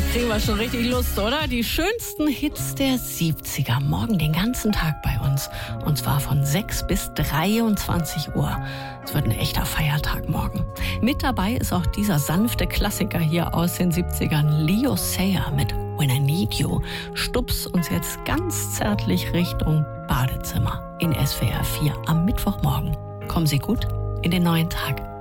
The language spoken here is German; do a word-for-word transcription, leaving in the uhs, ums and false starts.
Kriegen wir schon richtig Lust, oder? Die schönsten Hits der siebziger. Morgen den ganzen Tag bei uns. Und zwar von sechs bis dreiundzwanzig Uhr. Es wird ein echter Feiertag morgen. Mit dabei ist auch dieser sanfte Klassiker hier aus den siebzigern. Leo Sayer mit When I Need You. Stups uns jetzt ganz zärtlich Richtung Badezimmer in S W R vier am Mittwochmorgen. Kommen Sie gut in den neuen Tag.